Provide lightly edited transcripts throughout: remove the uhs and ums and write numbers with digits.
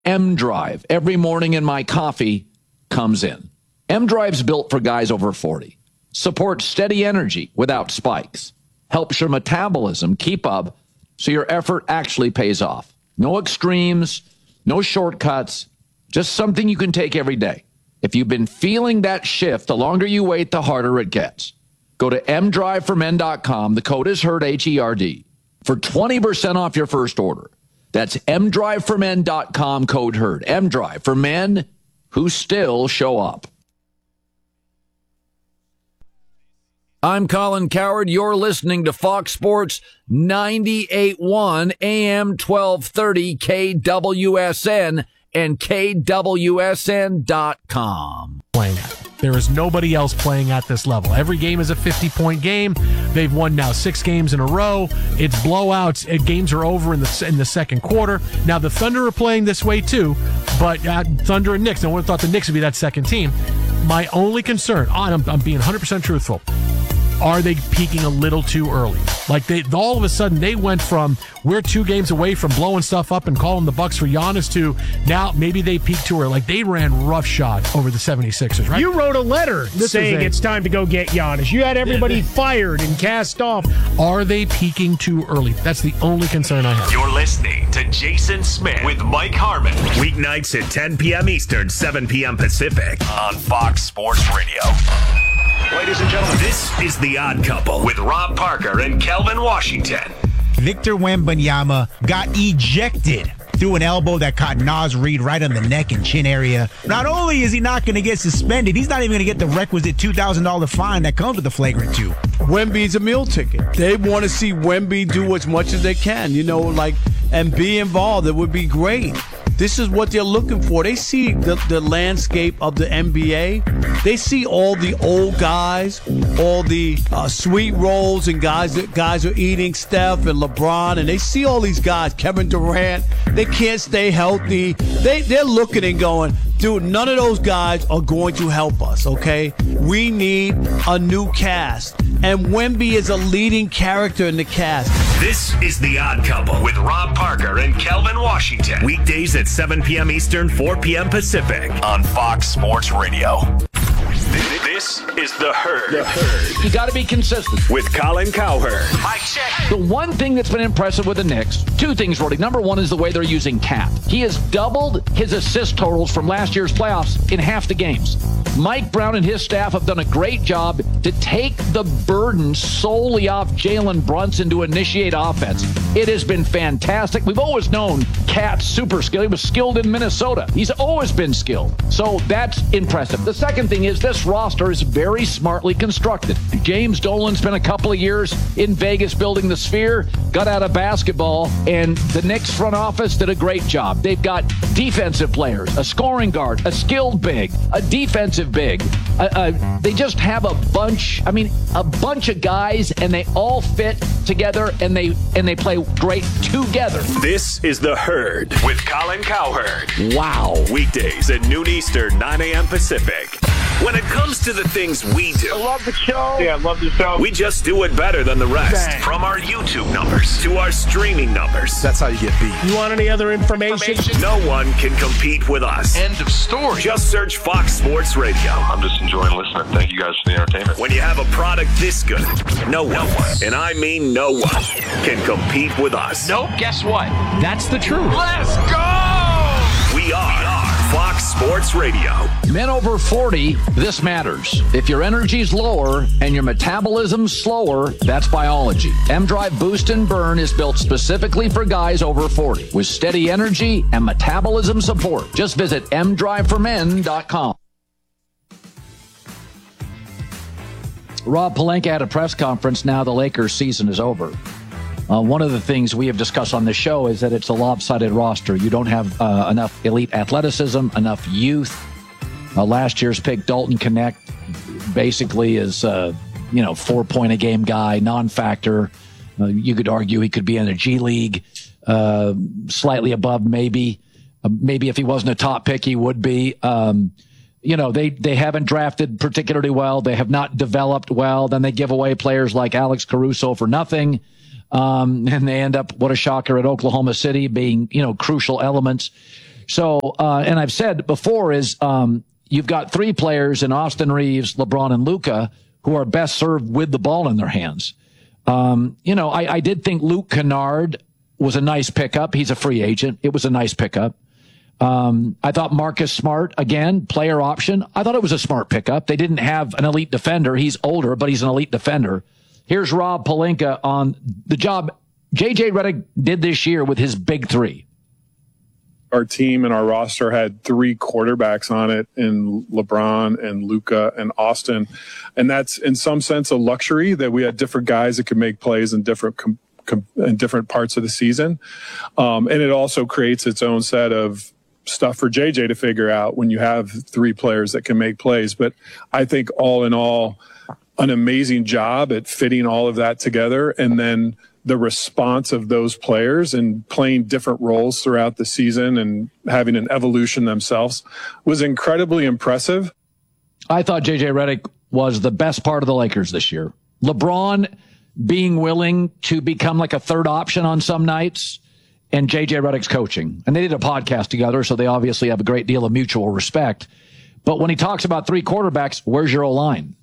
M-Drive. Every morning in my coffee comes in. M-Drive's built for guys over 40. Supports steady energy without spikes. Helps your metabolism keep up so your effort actually pays off. No extremes, no shortcuts, just something you can take every day. If you've been feeling that shift, the longer you wait, the harder it gets. Go to mdriveformen.com. The code is HERD, H-E-R-D, for 20% off your first order. That's mdriveformen.com, code HERD. M-Drive for men who still show up. I'm Colin Cowherd. You're listening to Fox Sports 98.1 AM 1230 KWSN and KWSN.com. Playing at. There is nobody else playing at this level. Every game is a 50-point game. They've won now 6 games in a row. It's blowouts. Games are over in the second quarter. Now, the Thunder are playing this way too, but Thunder and Knicks, no one thought the Knicks would be that second team. My only concern, I'm being 100% truthful, are they peaking a little too early? Like all of a sudden they went from we're 2 games away from blowing stuff up and calling the Bucks for Giannis to now maybe they peaked too early. Like they ran roughshod over the 76ers, right? You wrote a letter saying it's time to go get Giannis. You had everybody fired and cast off. Are they peaking too early? That's the only concern I have. You're listening to Jason Smith with Mike Harmon. Weeknights at 10 p.m. Eastern, 7 p.m. Pacific on Fox Sports Radio. Ladies and gentlemen, this is The Odd Couple with Rob Parker and Kelvin Washington. Victor Wembanyama got ejected through an elbow that caught Naz Reid right on the neck and chin area. Not only is he not going to get suspended, he's not even going to get the requisite $2,000 fine that comes with the flagrant 2. Wemby's a meal ticket. They want to see Wemby do as much as they can, and be involved. It would be great. This is what they're looking for. They see the landscape of the NBA. They see all the old guys, all the sweet rolls and guys are eating, Steph and LeBron, and they see all these guys, Kevin Durant. They can't stay healthy. They're looking and going, dude, none of those guys are going to help us, okay? We need a new cast. And Wemby is a leading character in the cast. This is The Odd Couple with Rob Parker and Kelvin Washington. Weekdays at 7 p.m. Eastern, 4 p.m. Pacific on Fox Sports Radio. This is The Herd. The Herd. You got to be consistent. With Colin Cowherd. Mike check. The one thing that's been impressive with the Knicks, 2 things, Roddy. Number 1 is the way they're using Cat. He has doubled his assist totals from last year's playoffs in half the games. Mike Brown and his staff have done a great job to take the burden solely off Jalen Brunson to initiate offense. It has been fantastic. We've always known Cat's super skilled. He was skilled in Minnesota. He's always been skilled. So that's impressive. The second thing is this roster is very smartly constructed. James Dolan spent a couple of years in Vegas building the Sphere, got out of basketball, and the Knicks front office did a great job. They've got defensive players, a scoring guard, a skilled big, a defensive big. They just have a bunch of guys, and they all fit together, and they play great together. This is The Herd with Colin Cowherd. Wow. Weekdays at noon Eastern, 9 a.m. Pacific. When it comes to the things we do, I love the show. Yeah, I love the show. We just do it better than the rest. Bang. From our YouTube numbers to our streaming numbers. That's how you get beat. You want any other information? No one can compete with us. End of story. Just search Fox Sports Radio. I'm just enjoying listening. Thank you guys for the entertainment. When you have a product this good, no one, and I mean no one, can compete with us. Nope, guess what? That's the truth. Let's go! We are Fox Sports Radio. Men over 40, this matters. If your energy's lower and your metabolism's slower, that's biology. M-Drive Boost and Burn is built specifically for guys over 40 with steady energy and metabolism support. Just visit mdriveformen.com. Rob Pelinka had a press conference. Now the Lakers season is over. One of the things we have discussed on this show is that it's a lopsided roster. You don't have enough elite athleticism, enough youth. Last year's pick, Dalton Connect, basically is, 4-point-a-game guy, non-factor. You could argue he could be in the G League, slightly above maybe. Maybe if he wasn't a top pick, he would be. They haven't drafted particularly well. They have not developed well. Then they give away players like Alex Caruso for nothing. And they end up, what a shocker, at Oklahoma City being, crucial elements. So, and I've said before is you've got three players in Austin Reeves, LeBron, and Luka who are best served with the ball in their hands. I did think Luke Kennard was a nice pickup. He's a free agent. It was a nice pickup. I thought Marcus Smart, again, player option. I thought it was a smart pickup. They didn't have an elite defender. He's older, but he's an elite defender. Here's Rob Pelinka on the job J.J. Redick did this year with his big three. Our team and our roster had three quarterbacks on it in LeBron and Luka and Austin. And that's in some sense a luxury that we had different guys that could make plays in different in different parts of the season. And it also creates its own set of stuff for JJ to figure out when you have three players that can make plays. But I think all in all, an amazing job at fitting all of that together. And then the response of those players and playing different roles throughout the season and having an evolution themselves was incredibly impressive. I thought J.J. Redick was the best part of the Lakers this year. LeBron being willing to become like a third option on some nights, and J.J. Redick's coaching. And they did a podcast together, so they obviously have a great deal of mutual respect. But when he talks about three quarterbacks, where's your O-line?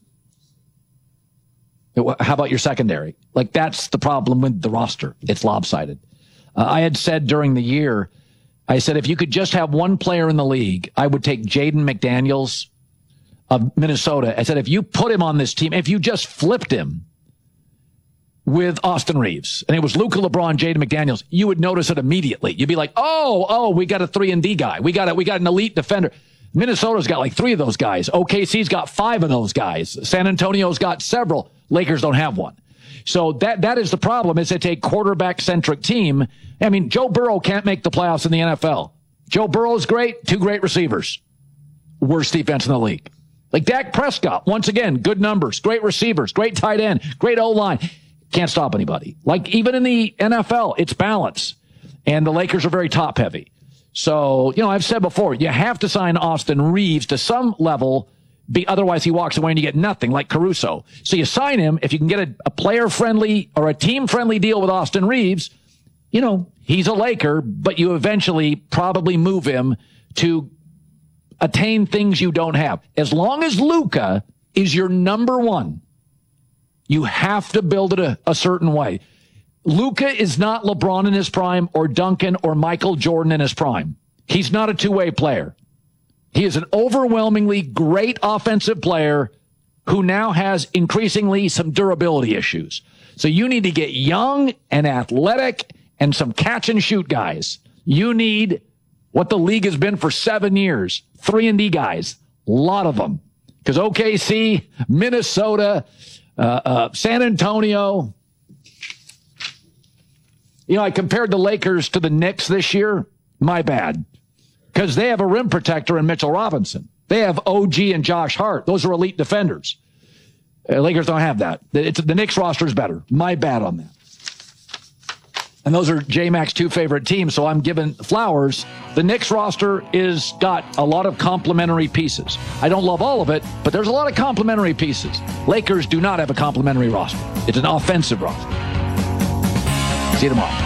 How about your secondary? Like, that's the problem with the roster. It's lopsided. I had said during the year, I said, if you could just have one player in the league, I would take Jaden McDaniels of Minnesota. I said, if you put him on this team, if you just flipped him with Austin Reeves, and it was Luka, LeBron, Jaden McDaniels, you would notice it immediately. You'd be like, oh, we got a 3-and-D guy. We got an elite defender. Minnesota's got like three of those guys. OKC's got five of those guys. San Antonio's got several. Lakers don't have one. So that is the problem, is it's a quarterback-centric team. I mean, Joe Burrow can't make the playoffs in the NFL. Joe Burrow's great, two great receivers. Worst defense in the league. Like Dak Prescott, once again, good numbers, great receivers, great tight end, great O-line. Can't stop anybody. Like, even in the NFL, it's balance. And the Lakers are very top-heavy. So, I've said before, you have to sign Austin Reeves to some level, otherwise he walks away and you get nothing, like Caruso. So you sign him. If you can get a player-friendly or a team-friendly deal with Austin Reeves, he's a Laker, but you eventually probably move him to attain things you don't have. As long as Luka is your number one, you have to build it a certain way. Luka is not LeBron in his prime or Duncan or Michael Jordan in his prime. He's not a two-way player. He is an overwhelmingly great offensive player who now has increasingly some durability issues. So you need to get young and athletic and some catch-and-shoot guys. You need what the league has been for 7 years, 3-and-D guys, a lot of them. Because OKC, Minnesota, San Antonio. I compared the Lakers to the Knicks this year. My bad. Because they have a rim protector in Mitchell Robinson. They have OG and Josh Hart. Those are elite defenders. Lakers don't have that. The Knicks roster is better. My bad on that. And those are J-Mac's two favorite teams, so I'm giving flowers. The Knicks roster is got a lot of complementary pieces. I don't love all of it, but there's a lot of complementary pieces. Lakers do not have a complementary roster. It's an offensive roster. See you tomorrow.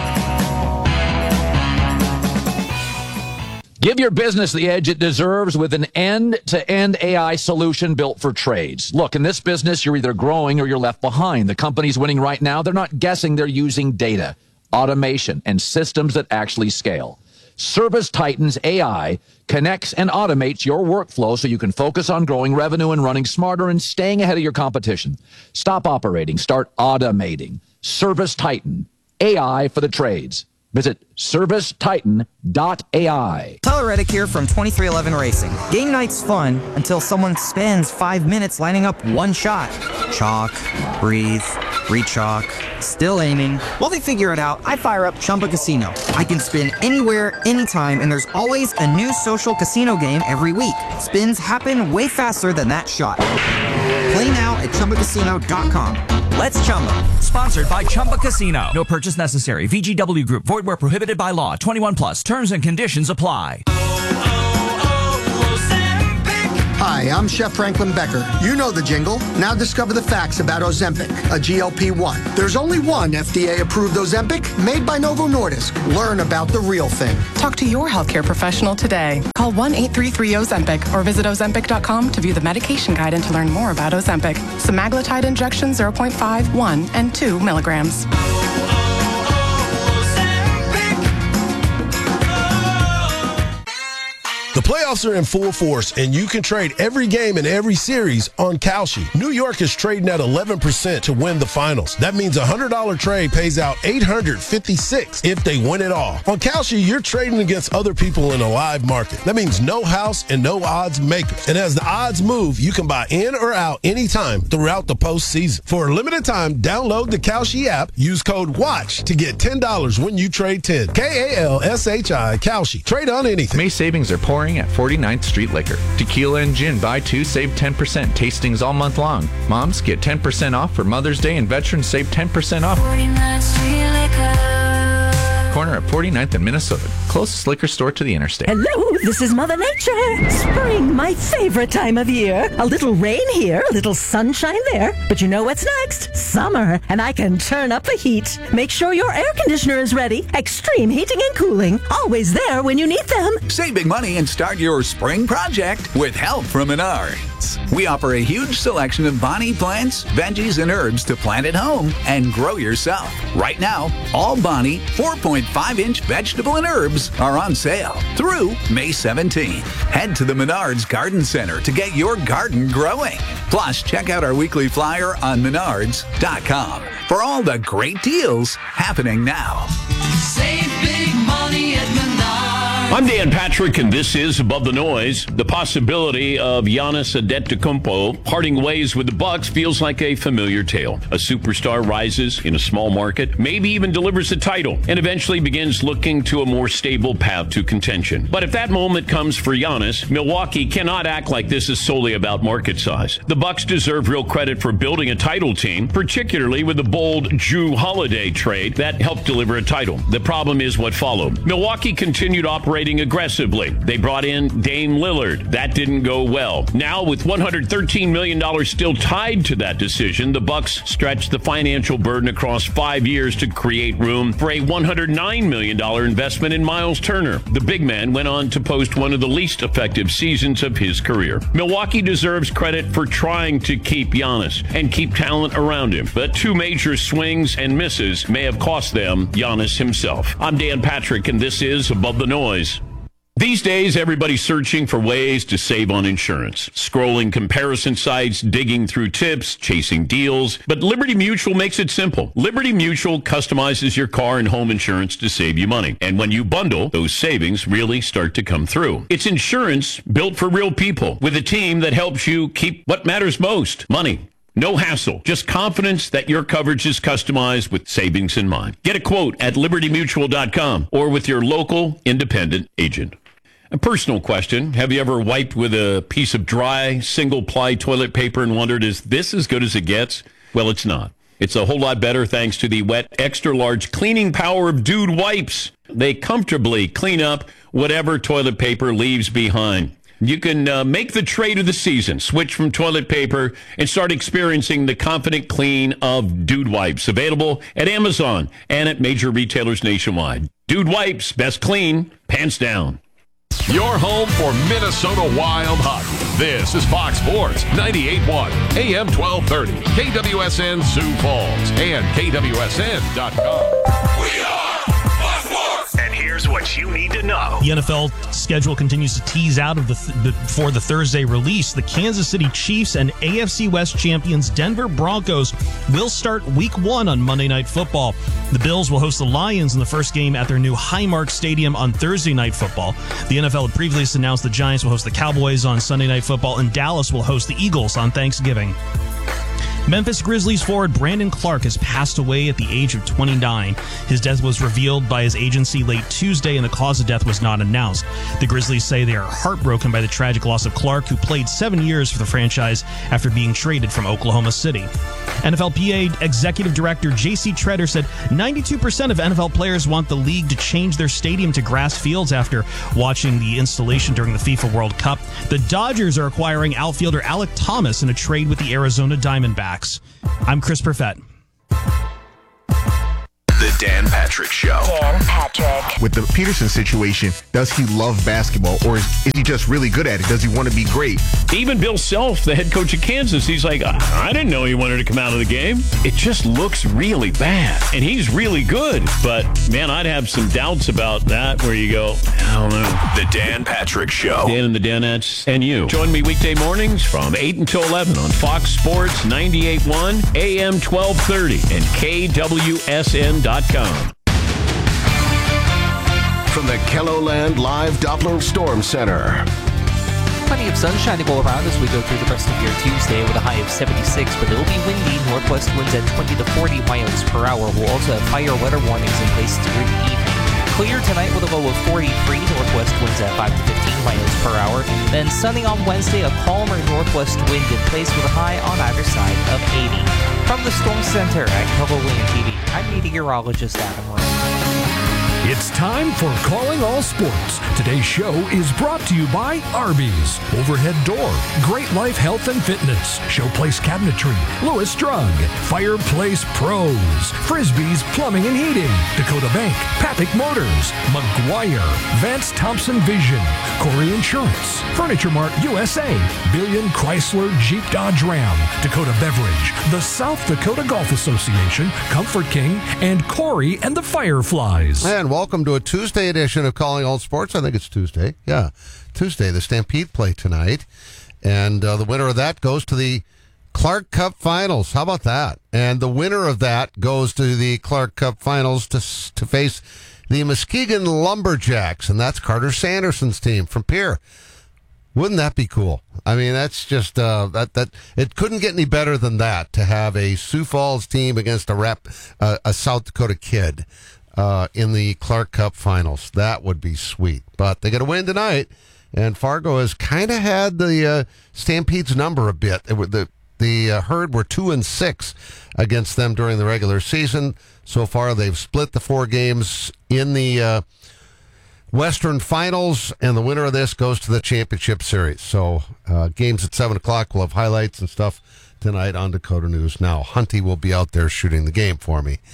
Give your business the edge it deserves with an end-to-end AI solution built for trades. Look, in this business, you're either growing or you're left behind. The companies winning right now, they're not guessing, they're using data, automation, and systems that actually scale. ServiceTitan's AI connects and automates your workflow so you can focus on growing revenue and running smarter and staying ahead of your competition. Stop operating. Start automating. ServiceTitan. AI for the trades. Visit ServiceTitan.ai. Tyler Reddick here from 2311 Racing. Game night's fun until someone spends 5 minutes lining up one shot. Chalk, breathe, re-chalk, still aiming. While they figure it out, I fire up Chumba Casino. I can spin anywhere, anytime, and there's always a new social casino game every week. Spins happen way faster than that shot. Play now at ChumbaCasino.com. Let's Chumba. Sponsored by Chumba Casino. No purchase necessary. VGW Group. Void where prohibited by law. 21 plus. Terms and conditions apply. Hi, I'm Chef Franklin Becker. You know the jingle. Now discover the facts about Ozempic, a GLP-1. There's only one FDA-approved Ozempic made by Novo Nordisk. Learn about the real thing. Talk to your healthcare professional today. Call 1-833-OZEMPIC or visit Ozempic.com to view the medication guide and to learn more about Ozempic. Semaglutide injection 0.5, 1, and 2 milligrams. The playoffs are in full force, and you can trade every game in every series on Kalshi. New York is trading at 11% to win the finals. That means a $100 trade pays out $856 if they win it all. On Kalshi, you're trading against other people in a live market. That means no house and no odds makers. And as the odds move, you can buy in or out anytime throughout the postseason. For a limited time, download the Kalshi app. Use code WATCH to get $10 when you trade 10. Kalshi, Kalshi. Trade on anything. May savings are pouring at 49th Street Liquor. Tequila and gin, buy 2, save 10%. Tastings all month long. Moms, get 10% off for Mother's Day, and veterans save 10% off. 49th Street Liquor. Corner at 49th and Minnesota. Closest liquor store to the interstate. Hello, this is Mother Nature. Spring, my favorite time of year. A little rain here, a little sunshine there. But you know what's next? Summer, and I can turn up the heat. Make sure your air conditioner is ready. Extreme heating and cooling. Always there when you need them. Save big money and start your spring project with help from Menards. We offer a huge selection of Bonnie plants, veggies, and herbs to plant at home and grow yourself. Right now, all Bonnie 4.5-inch vegetable and herbs are on sale through May 17th. Head to the Menards Garden Center to get your garden growing. Plus, check out our weekly flyer on Menards.com for all the great deals happening now. Save big money at Menards. I'm Dan Patrick, and this is Above the Noise. The possibility of Giannis Antetokounmpo parting ways with the Bucks feels like a familiar tale. A superstar rises in a small market, maybe even delivers a title, and eventually begins looking to a more stable path to contention. But if that moment comes for Giannis, Milwaukee cannot act like this is solely about market size. The Bucks deserve real credit for building a title team, particularly with the bold Jrue Holiday trade that helped deliver a title. The problem is what followed. Milwaukee continued operating aggressively. They brought in Dame Lillard. That didn't go well. Now, with $113 million still tied to that decision, the Bucks stretched the financial burden across 5 years to create room for a $109 million investment in Miles Turner. The big man went on to post one of the least effective seasons of his career. Milwaukee deserves credit for trying to keep Giannis and keep talent around him, but 2 major swings and misses may have cost them Giannis himself. I'm Dan Patrick, and this is Above the Noise. These days, everybody's searching for ways to save on insurance. Scrolling comparison sites, digging through tips, chasing deals. But Liberty Mutual makes it simple. Liberty Mutual customizes your car and home insurance to save you money. And when you bundle, those savings really start to come through. It's insurance built for real people with a team that helps you keep what matters most, money. No hassle, just confidence that your coverage is customized with savings in mind. Get a quote at libertymutual.com or with your local independent agent. A personal question. Have you ever wiped with a piece of dry, single-ply toilet paper and wondered, is this as good as it gets? Well, it's not. It's a whole lot better thanks to the wet, extra-large cleaning power of Dude Wipes. They comfortably clean up whatever toilet paper leaves behind. You can make the trade of the season, switch from toilet paper, and start experiencing the confident clean of Dude Wipes. Available at Amazon and at major retailers nationwide. Dude Wipes, best clean, pants down. Your home for Minnesota Wild hockey. This is Fox Sports 98.1 AM 1230 KWSN Sioux Falls and KWSN.com. We are Fox Sports. And here's what you need to know. The NFL schedule continues to tease out of before the Thursday release. The Kansas City Chiefs and AFC West champions Denver Broncos will start Week 1 on Monday Night Football. The Bills will host the Lions in the first game at their new Highmark Stadium on Thursday Night Football. The NFL had previously announced the Giants will host the Cowboys on Sunday Night Football, and Dallas will host the Eagles on Thanksgiving. Memphis Grizzlies forward Brandon Clark has passed away at the age of 29. His death was revealed by his agency late Tuesday, and the cause of death was not announced. The Grizzlies say they are heartbroken by the tragic loss of Clark, who played 7 years for the franchise after being traded from Oklahoma City. NFLPA Executive Director J.C. Treader said 92% of NFL players want the league to change their stadium to grass fields after watching the installation during the FIFA World Cup. The Dodgers are acquiring outfielder Alec Thomas in a trade with the Arizona Diamondbacks. I'm Chris Perfett. The Dan Patrick Show. Dan Patrick. With the Peterson situation, does he love basketball or is he just really good at it? Does he want to be great? Even Bill Self, the head coach of Kansas, he's like, I didn't know he wanted to come out of the game. It just looks really bad. And he's really good. But, man, I'd have some doubts about that where you go, I don't know. The Dan Patrick Show. Dan and the Danettes and you. Join me weekday mornings from 8 until 11 on Fox Sports 98.1, AM 1230, and KWSN.com. From the KELOLAND Live Doppler Storm Center. Plenty of sun shining all around as we go through the rest of your Tuesday with a high of 76, but it'll be windy. Northwest winds at 20 to 40 miles per hour. We'll also have fire weather warnings in place through the evening. Clear tonight with a low of 43. Northwest winds at 5 to 15 miles per hour. Then sunny on Wednesday, a calmer northwest wind in place with a high on either side of 80. From the Storm Center at KELOLAND TV, I'm meteorologist Adam Rowe. It's time for Calling All Sports. Today's show is brought to you by Arby's, Overhead Door, Great Life Health and Fitness, Showplace Cabinetry, Lewis Drug, Fireplace Pros, Frisbee's Plumbing and Heating, Dakota Bank, Papik Motors, McGuire, Vance Thompson Vision, Corey Insurance, Furniture Mart USA, Billion Chrysler Jeep Dodge Ram, Dakota Beverage, the South Dakota Golf Association, Comfort King, and Corey and the Fireflies. And welcome to a Tuesday edition of Calling All Sports. I think it's Tuesday. Yeah, Tuesday. The Stampede play tonight. And the winner of that goes to the Clark Cup Finals. How about that? And the winner of that goes to the Clark Cup Finals to face the Muskegon Lumberjacks. And that's Carter Sanderson's team from Pierre. Wouldn't that be cool? I mean, that's just that it couldn't get any better than that to have a Sioux Falls team against a South Dakota kid in the Clark Cup Finals. That would be sweet. But they got to win tonight, and Fargo has kind of had the Stampede's number a bit. The Herd were 2-6 against them during the regular season. So far, they've split the 4 games in the Western Finals, and the winner of this goes to the championship series. So games at 7 o'clock. We'll have highlights and stuff tonight on Dakota News Now. Hunty will be out there shooting the game for me.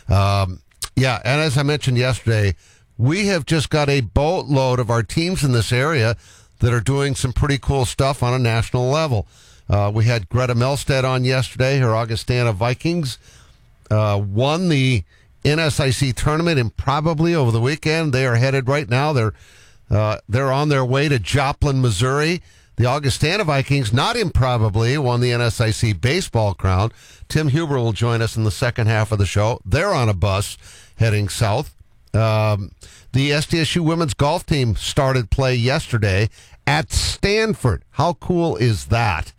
Yeah, and as I mentioned yesterday, we have just got a boatload of our teams in this area that are doing some pretty cool stuff on a national level. We had Greta Melstead on yesterday. Her Augustana Vikings won the NSIC tournament improbably over the weekend. They are headed right now. They're on their way to Joplin, Missouri. The Augustana Vikings, not improbably, won the NSIC baseball crown. Tim Huber will join us in the second half of the show. They're on a bus heading south. The SDSU women's golf team started play yesterday at Stanford. How cool is that?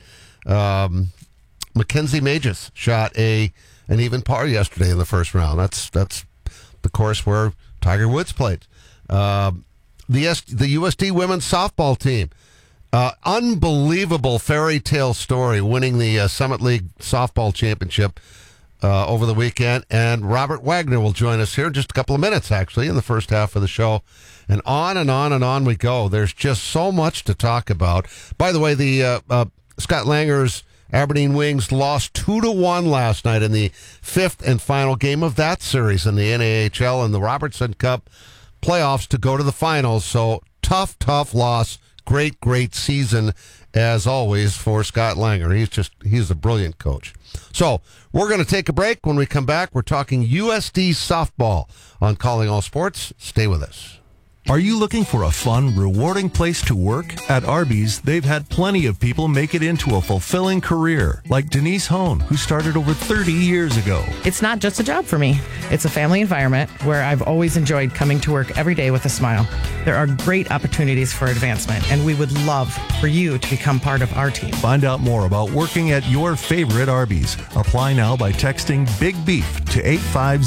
Mackenzie Mages shot an even par yesterday in the first round. That's the course where Tiger Woods played. The USD women's softball team. Unbelievable fairy tale story, winning the Summit League softball championship over the weekend. And Robert Wagner will join us here in just a couple of minutes, actually, in the first half of the show. And on and on and on we go. There's just so much to talk about. By the way, the Scott Langer's Aberdeen Wings lost 2-1 last night in the 5th and final game of that series in the NAHL and the Robertson Cup playoffs to go to the finals. So tough loss. Great season, as always, for Scott Langer. He's a brilliant coach. So we're going to take a break. When we come back, we're talking USD softball on Calling All Sports. Stay with us. Are you looking for a fun, rewarding place to work? At Arby's, they've had plenty of people make it into a fulfilling career, like Denise Hone, who started over 30 years ago. It's not just a job for me. It's a family environment where I've always enjoyed coming to work every day with a smile. There are great opportunities for advancement, and we would love for you to become part of our team. Find out more about working at your favorite Arby's. Apply now by texting Big Beef to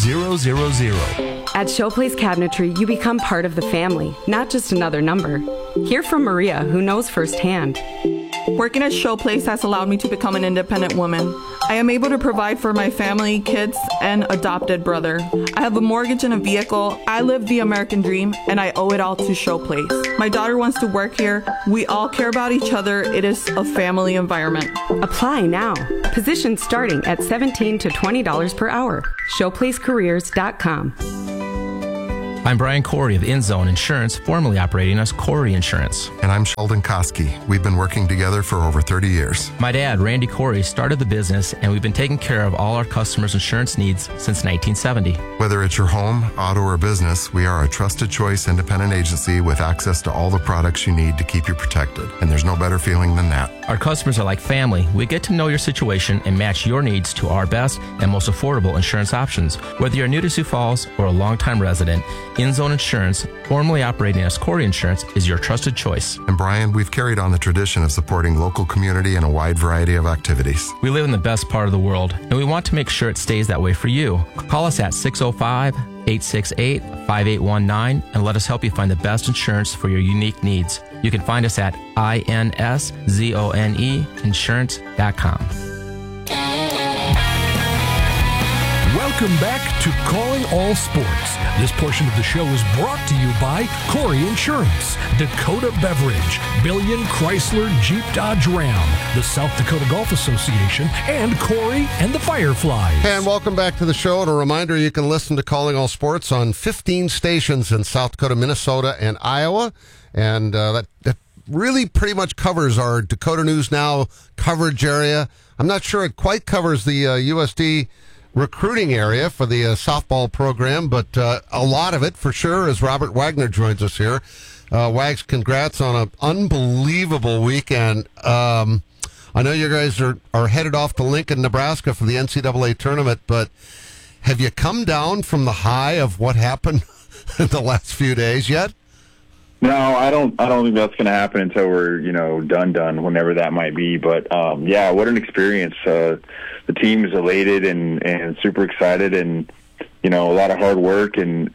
85000. At Showplace Cabinetry, you become part of the family, not just another number. Hear from Maria, who knows firsthand. Working at Showplace has allowed me to become an independent woman. I am able to provide for my family, kids, and adopted brother. I have a mortgage and a vehicle. I live the American dream, and I owe it all to Showplace. My daughter wants to work here. We all care about each other. It is a family environment. Apply now. Positions starting at $17 to $20 per hour. ShowplaceCareers.com. I'm Brian Corey of InZone Insurance, formerly operating as Corey Insurance. And I'm Sheldon Koski. We've been working together for over 30 years. My dad, Randy Corey, started the business, and we've been taking care of all our customers' insurance needs since 1970. Whether it's your home, auto, or business, we are a trusted choice independent agency with access to all the products you need to keep you protected. And there's no better feeling than that. Our customers are like family. We get to know your situation and match your needs to our best and most affordable insurance options. Whether you're new to Sioux Falls or a longtime resident, InZone Insurance, formerly operating as Corey Insurance, is your trusted choice. And Brian, we've carried on the tradition of supporting local community in a wide variety of activities. We live in the best part of the world, and we want to make sure it stays that way for you. Call us at 605-868-5819 and let us help you find the best insurance for your unique needs. You can find us at inszoneinsurance.com. Welcome back to Calling All Sports. This portion of the show is brought to you by Corey Insurance, Dakota Beverage, Billion Chrysler Jeep Dodge Ram, the South Dakota Golf Association, and Corey and the Fireflies. And welcome back to the show. And a reminder, you can listen to Calling All Sports on 15 stations in South Dakota, Minnesota, and Iowa. And that really pretty much covers our Dakota News Now coverage area. I'm not sure it quite covers the USD recruiting area for the softball program, but a lot of it for sure as Robert Wagner joins us here. Wags, congrats on an unbelievable weekend. I know you guys are headed off to Lincoln, Nebraska for the NCAA tournament, but have you come down from the high of what happened in the last few days yet? No, I don't think that's going to happen until we're, done, whenever that might be. But, yeah, what an experience. The team is elated and super excited, and, a lot of hard work and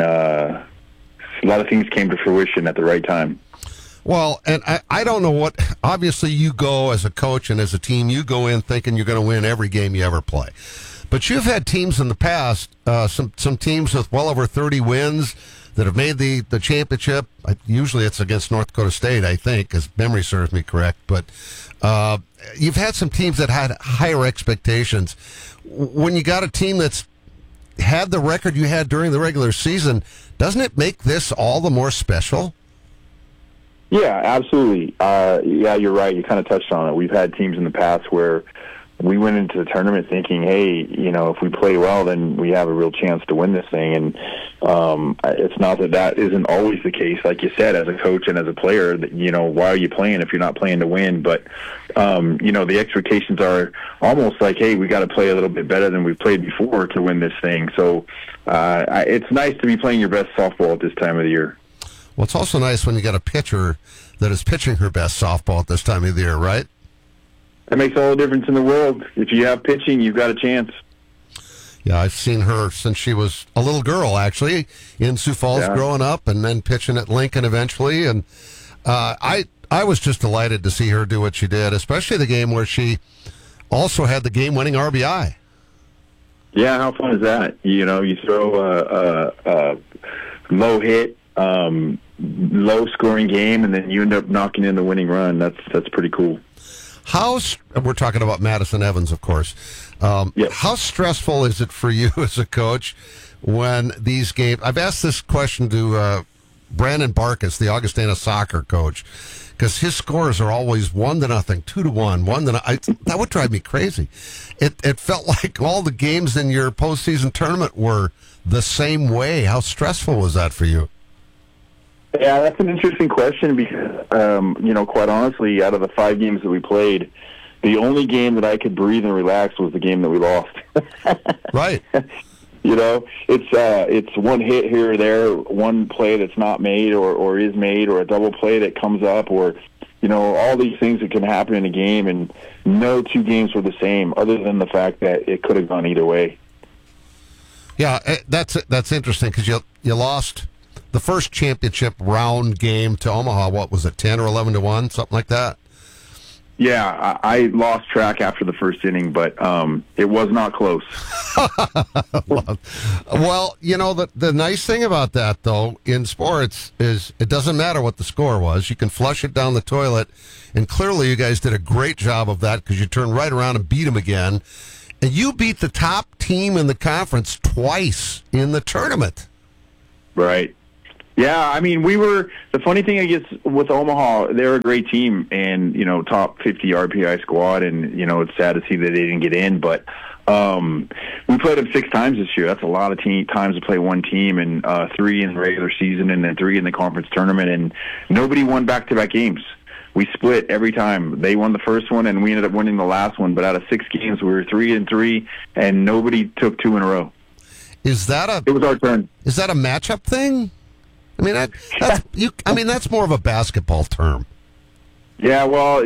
a lot of things came to fruition at the right time. Well, and I don't know what, obviously you go as a coach and as a team, you go in thinking you're going to win every game you ever play. But you've had teams in the past, some teams with well over 30 wins that have made the championship. Usually it's against North Dakota State, I think, as memory serves me correct. But you've had some teams that had higher expectations. When you got a team that's had the record you had during the regular season, doesn't it make this all the more special? Yeah, absolutely. Yeah, you're right. You kind of touched on it. We've had teams in the past where we went into the tournament thinking, hey, if we play well, then we have a real chance to win this thing. And it's not that isn't always the case. Like you said, as a coach and as a player, why are you playing if you're not playing to win? But, the expectations are almost like, hey, we got to play a little bit better than we've played before to win this thing. So it's nice to be playing your best softball at this time of the year. Well, it's also nice when you got a pitcher that is pitching her best softball at this time of the year, right? That makes all the difference in the world. If you have pitching, you've got a chance. Yeah, I've seen her since she was a little girl, actually, in Sioux Falls growing up, and then pitching at Lincoln eventually. And I was just delighted to see her do what she did, especially the game where she also had the game-winning RBI. Yeah, how fun is that? You throw a low hit, low-scoring game, and then you end up knocking in the winning run. That's pretty cool. We're talking about Madison Evans, of course. How stressful is it for you as a coach when these games? I've asked this question to Brandon Barkus, the Augustana soccer coach, because his scores are always 1-0, 2-1, 1-0. That would drive me crazy. It felt like all the games in your postseason tournament were the same way. How stressful was that for you? Yeah, that's an interesting question because, quite honestly, out of the 5 games that we played, the only game that I could breathe and relax was the game that we lost. Right. It's one hit here or there, one play that's not made or is made, or a double play that comes up, or, all these things that can happen in a game, and no 2 games were the same, other than the fact that it could have gone either way. Yeah, that's interesting because you lost the first championship round game to Omaha. What was it, 10 or 11-1, something like that? Yeah, I lost track after the first inning, but it was not close. Well, you know, the nice thing about that, though, in sports is it doesn't matter what the score was. You can flush it down the toilet, and clearly you guys did a great job of that because you turned right around and beat them again. And you beat the top team in the conference twice in the tournament. Right. Yeah, I mean, the funny thing, I guess, with Omaha, they're a great team and, you know, top 50 RPI squad, and, you know, it's sad to see that they didn't get in, but we played them 6 times this year. That's a lot of times to play one team, and 3 in the regular season and then 3 in the conference tournament, and nobody won back-to-back games. We split every time. They won the first one, and we ended up winning the last one, but out of 6 games, we were 3-3, and nobody took 2 in a row. It was our turn. Is that a matchup thing? I mean, that's more of a basketball term. Yeah, well,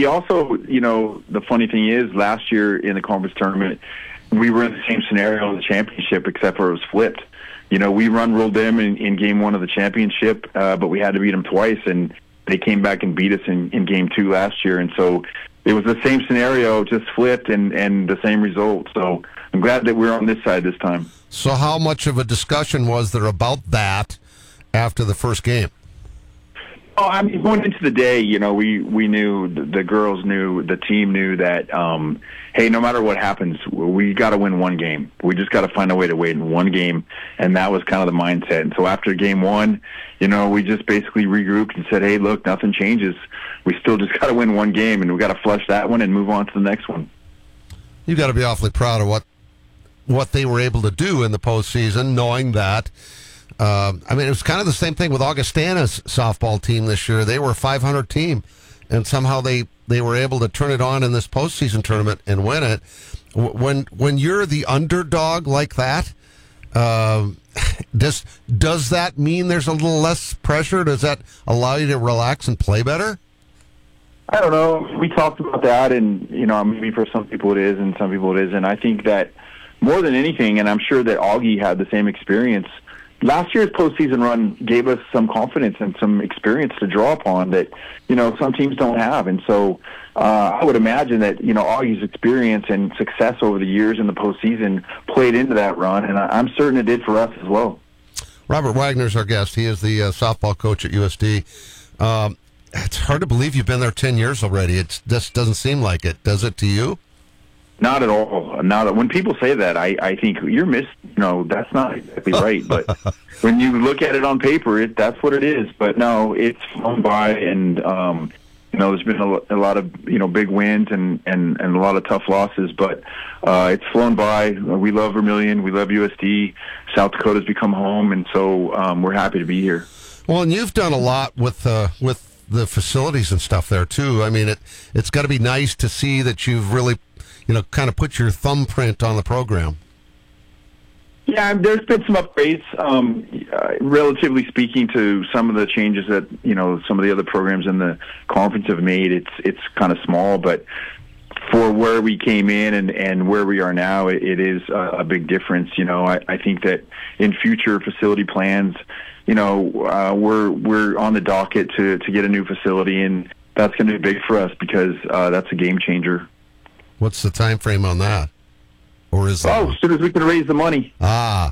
the funny thing is, last year in the conference tournament, we were in the same scenario in the championship, except for it was flipped. You know, we ruled them in game 1 of the championship, but we had to beat them twice, and they came back and beat us in game 2 last year. And so it was the same scenario, just flipped, and the same result. So I'm glad that we're on this side this time. So how much of a discussion was there about that after the first game? Oh, I mean, going into the day, you know, we knew, the girls knew, the team knew that, hey, no matter what happens, we got to win one game. We just got to find a way to win one game, and that was kind of the mindset. And so after game 1, you know, we just basically regrouped and said, hey, look, nothing changes. We still just got to win one game, and we got to flush that one and move on to the next one. You got to be awfully proud of what they were able to do in the postseason, knowing that. I mean, it was kind of the same thing with Augustana's softball team this year. They were a 500 team, and somehow they were able to turn it on in this postseason tournament and win it. When you're the underdog like that, does that mean there's a little less pressure? Does that allow you to relax and play better? I don't know. We talked about that, and, you know, maybe for some people it is and some people it isn't. I think that more than anything, and I'm sure that Augie had the same experience, last year's postseason run gave us some confidence and some experience to draw upon that, you know, some teams don't have. And so I would imagine that, you know, Augie's experience and success over the years in the postseason played into that run, and I'm certain it did for us as well. Robert Wagner's our guest. He is the softball coach at USD. It's hard to believe you've been there 10 years already. It just doesn't seem like it. Does it to you? Not at all. When people say that, I think you're that's not exactly right. But when you look at it on paper, that's what it is. But no, it's flown by, and you know, there's been a lot of, you know, big wins and a lot of tough losses. But it's flown by. We love Vermilion. We love USD. South Dakota's become home, and so we're happy to be here. Well, and you've done a lot with the facilities and stuff there too. I mean, it's got to be nice to see that you've really, you know, kind of put your thumbprint on the program. Yeah, there's been some upgrades, relatively speaking, to some of the changes that, you know, some of the other programs in the conference have made. It's kind of small, but for where we came in and where we are now, it is a big difference. You know, I think that in future facility plans, you know, we're on the docket to get a new facility, and that's going to be big for us because that's a game changer. What's the time frame on that? Or is that... as soon as we can raise the money. Ah.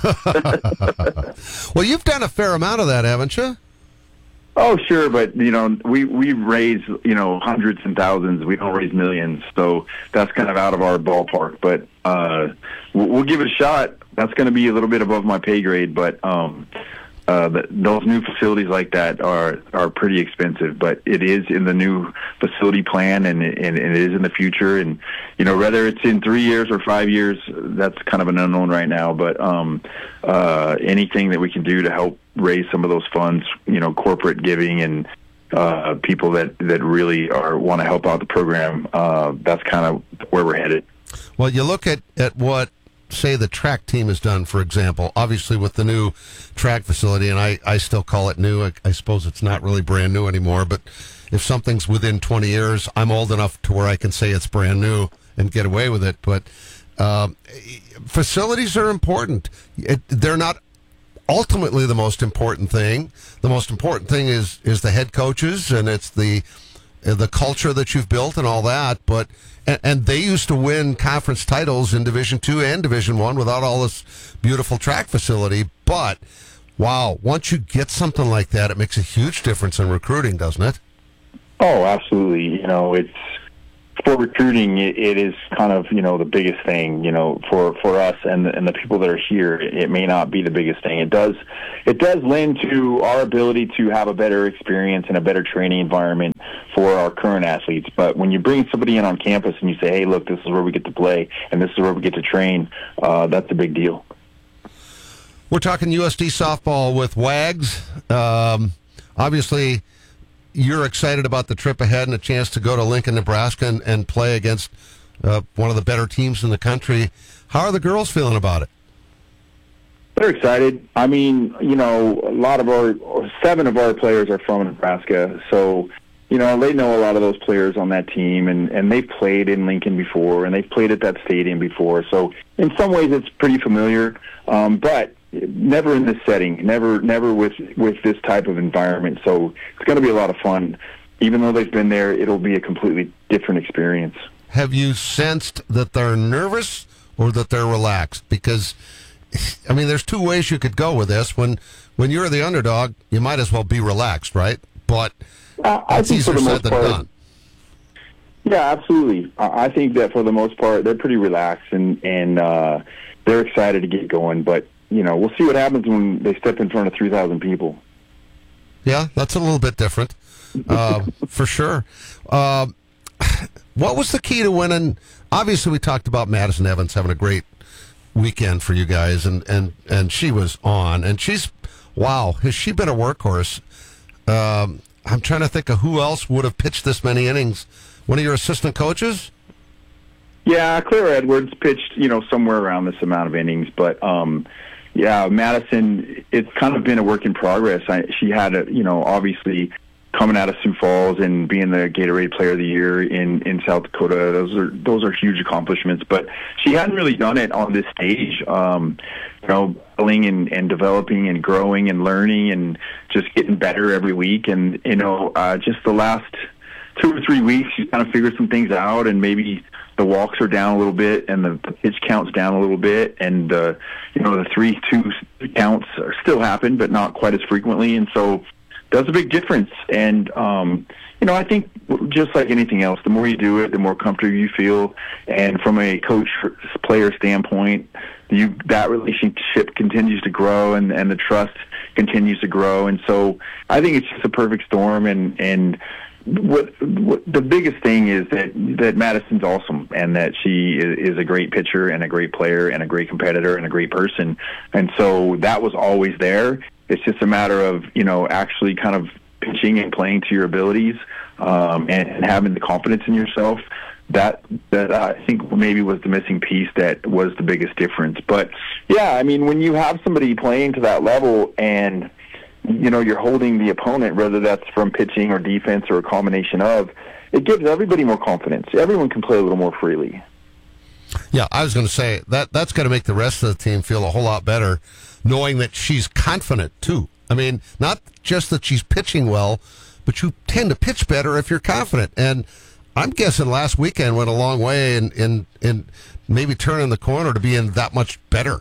Well, you've done a fair amount of that, haven't you? Oh, sure, but, you know, we raise, you know, hundreds and thousands. We don't raise millions, so that's kind of out of our ballpark. But we'll give it a shot. That's going to be a little bit above my pay grade, but those new facilities like that are pretty expensive, but it is in the new facility plan, and it is in the future. And, you know, whether it's in 3 years or 5 years, that's kind of an unknown right now. But anything that we can do to help raise some of those funds, you know, corporate giving and people that really want to help out the program, that's kind of where we're headed. Well, you look at what, say, the track team has done, for example, obviously with the new track facility, and I still call it new. I suppose it's not really brand new anymore, but if something's within 20 years, I'm old enough to where I can say it's brand new and get away with it. But facilities are important. They're not ultimately the most important thing. The most important thing is the head coaches, and it's the culture that you've built and all that. But and they used to win conference titles in Division II and Division I without all this beautiful track facility. But wow, once you get something like that, it makes a huge difference in recruiting, doesn't it? Oh, absolutely. It's for recruiting. It is kind of the biggest thing. For us and the people that are here, it may not be the biggest thing. It does lend to our ability to have a better experience and a better training environment for our current athletes. But when you bring somebody in on campus and you say, "Hey, look, this is where we get to play and this is where we get to train," that's a big deal. We're talking USD softball with Wags. Obviously, you're excited about the trip ahead and a chance to go to Lincoln, Nebraska and play against one of the better teams in the country. How are the girls feeling about it? They're excited. I mean, a lot of 7 of our players are from Nebraska, so they know a lot of those players on that team, and they've played in Lincoln before, and they've played at that stadium before. So in some ways, it's pretty familiar, but never in this setting, never with this type of environment. So it's going to be a lot of fun. Even though they've been there, it'll be a completely different experience. Have you sensed that they're nervous or that they're relaxed? Because, I mean, there's 2 ways you could go with this. When you're the underdog, you might as well be relaxed, right? But I think for the most part, done. Yeah, absolutely. I think that for the most part, they're pretty relaxed and they're excited to get going. But we'll see what happens when they step in front of 3,000 people. Yeah, that's a little bit different, for sure. What was the key to winning? Obviously, we talked about Madison Evans having a great weekend for you guys, and she was on, and has she been a workhorse? I'm trying to think of who else would have pitched this many innings. One of your assistant coaches? Yeah, Claire Edwards pitched, somewhere around this amount of innings, but Madison, it's kind of been a work in progress. She had obviously coming out of Sioux Falls and being the Gatorade Player of the Year in South Dakota. Those are huge accomplishments, but she hadn't really done it on this stage. Building and developing and growing and learning and just getting better every week. And just the last 2 or 3 weeks, she kind of figured some things out, and maybe the walks are down a little bit and the pitch count's down a little bit, and the 3-2 counts still happen, but not quite as frequently, and so that's a big difference. And I think just like anything else, the more you do it, the more comfortable you feel, and from a coach-player standpoint, that relationship continues to grow, and the trust continues to grow, and so I think it's just a perfect storm. And what the biggest thing is that Madison's awesome, and that she is a great pitcher and a great player and a great competitor and a great person, and so that was always there. It's just a matter of actually kind of pitching and playing to your abilities, and having the confidence in yourself. That I think maybe was the missing piece that was the biggest difference. But yeah, I mean, when you have somebody playing to that level and you're holding the opponent, whether that's from pitching or defense or a combination of, it gives everybody more confidence. Everyone can play a little more freely. Yeah, I was going to say that's going to make the rest of the team feel a whole lot better, knowing that she's confident too. I mean, not just that she's pitching well, but you tend to pitch better if you're confident. And I'm guessing last weekend went a long way in maybe turning the corner to being that much better.